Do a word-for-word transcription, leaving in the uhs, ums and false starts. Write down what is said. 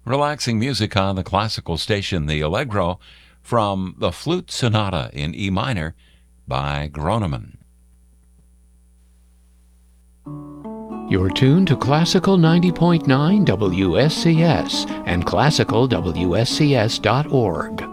Relaxing music on the classical station, the Allegro, from the Flute Sonata in E minor by Groneman. You're tuned to Classical ninety point nine W S C S and classical W S C S dot org.